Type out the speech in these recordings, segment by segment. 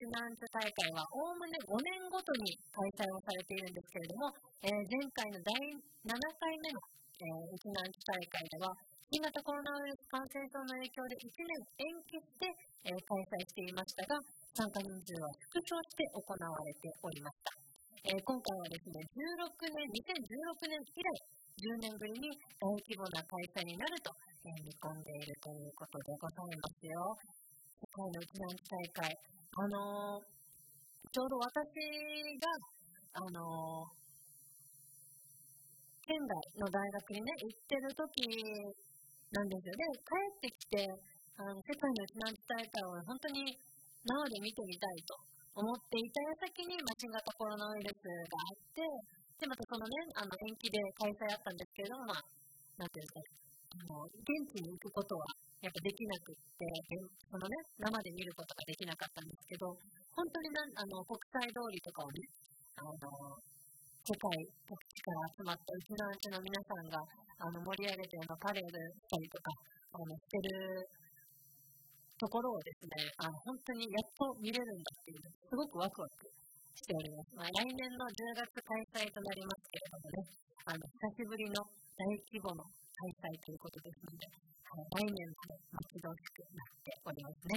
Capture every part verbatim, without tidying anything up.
南区大会はおおむねごねんごとに開催をされているんですけれども、えー、前回のだいななかいめの、えー、日南区大会では新型コロナウイルス感染症の影響でいちねん延期して、えー、開催していましたが、参加人数は縮小して行われておりました。えー、今回はですね、じゅうろくねん、にせんじゅうろくねん以来、じゅうねんぶりに大規模な開催になると、えー、見込んでいるということでございますよ。世界の日南大会、あのー、ちょうど私が、あのー、県外の大学にね、行ってる時なんですよね。帰ってきて、あの世界の日南大会を本当に生で見てみたいと思っていた矢先に、まあ、新型コロナウイルスがあって、で、またそのね、あの延期で開催あったんですけれども、まあ、なんていうんですか、あの、現地に行くことはやっぱできなくって、そのね、生で見ることができなかったんですけど、本当になあの国際通りとかをね、あの、世界各地から集まったうちのうちの皆さんがあの盛り上げてのパレードしたりとか、あの、してるところをですね、あの、本当にやっと見れるんだっていう、すごくワクワクしております。まあ、来年のじゅうがつ開催となりますけれどもね、あの、久しぶりの大規模の開催ということですので、はい、来年まで待ち遠しくなっておりますね。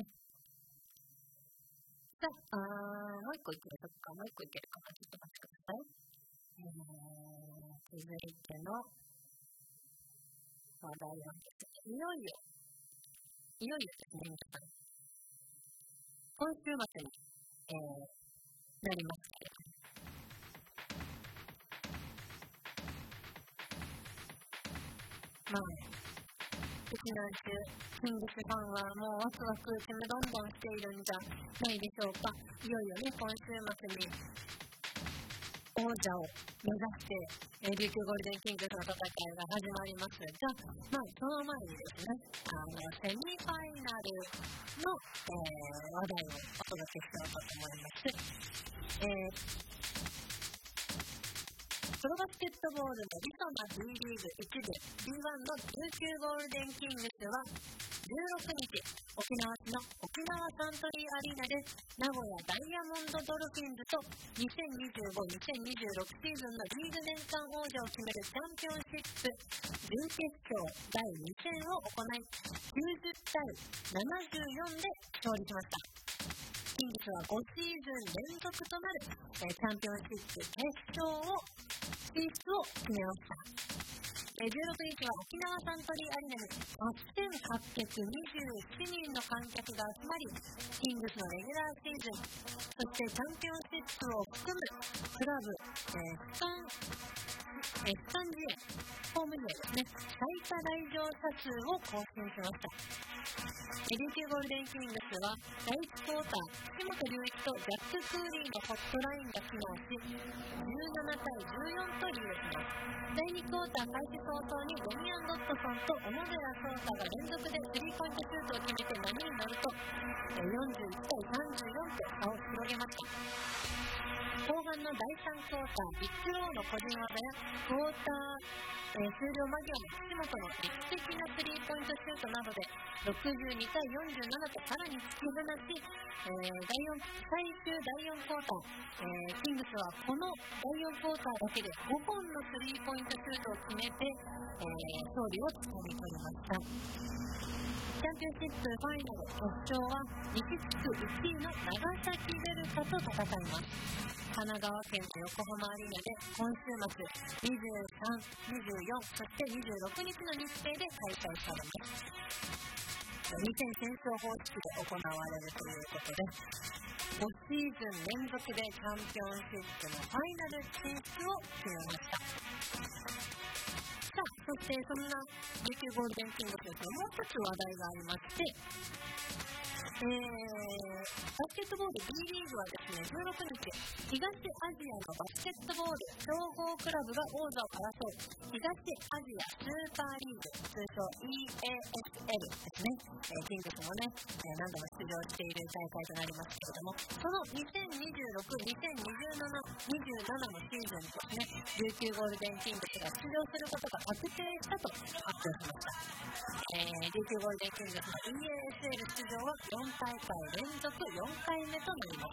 さあ、あもう一個いくでしょうか。もう一個いけるかな。ちょっと待ってください。えー、続いての話題なんです。いよいよ、いよいよですね、皆さん。今週末に、えー、なりますけれども。まあ、うちなんて、キングスファンはもうワクワクちむどんどんしているんじゃないでしょうか。いよいよね、今週末に王者を目指して、えー、琉球ゴールデンキングスの戦いが始まります。じゃあ、まあ、その前にですね、あの、セミファイナルの、えー、話題をお届けしようかと思います。えープロバスケットボールのリソナ B リーグいち部 ビーワン の琉球ゴールデンキングスはじゅうろくにち、沖縄市の沖縄サントリーアリーナで名古屋ダイヤモンドドルフィンズとにせんにじゅうご にせんにじゅうろくシーズンのリーグ年間王者を決めるチャンピオンシップ準決勝だいに戦を行い、きゅうじゅうたいななじゅうよんで勝利しました。キングスはごシーズン連続となる、えー、チャンピオンシップ決勝を進出を決めました。じゅうろくにちは沖縄サントリーアリーナにはっせんはっぴゃくにじゅうななにんの観客が集まり、キングスのレギュラーシーズン、そしてチャンピオンシップを含むクラブ、えー、スタン、えー、スタン試合、ホーム試合ですね、最多来場者数を更新しました。琉球ゴールデンキングスはだいいちクォーター、岸本隆一とジャック・クーリーのホットラインが機能し、じゅうななたいじゅうよんとリードします。だいにクォーター開始早々にデミアン・ドットソンと小野寺壮太が連続でスリーポイントシュートを決めて波に乗ると、よんじゅういちたいさんじゅうよんと差を広げました。後半のだいさんクォーター、ビッグローの個人技やクォーターえー、終了間際の岸本の劇的なスリーポイントシュートなどでろくじゅうにたいよんじゅうななとさらに突き放し、えー、だいよん最終だいよんクォーター、えー、キングスはこのだいよんクォーターだけでごほんのスリーポイントシュートを決めて、えー、勝利をつかみ取りました。チャンピオンシップファイナル決勝は西地区いちいの長崎ベルカと戦います。神奈川県の横浜アリーナで今週末にじゅうさん、にじゅうよん、そしてにじゅうろくにちの日程で開催されます。に戦戦争方式で行われるということで、ごシーズン連続でチャンピオンシップのファイナル進出を決めました。さあ、そしてそんな琉球ゴールデンキングスですが、もう一つ話題がありまして、えー、バスケットボール B リーグはですね、じゅうろくにち、東アジアのバスケットボール強豪クラブが王座を争う東アジアスーパーリーグ、通称 イーエーエスエル ですね。えー、キングスもね、えー、何度も出場している大会となりますけれども、そのにせんにじゅうろく、にせんにじゅうなな、にじゅうななのシーズンにですね、琉球ゴールデンキングスが出場することが確定したと発表しました。えー、琉球ゴールデンキングスの イーエーエスエル 出場はよんたいかい連続よんかいめとなります。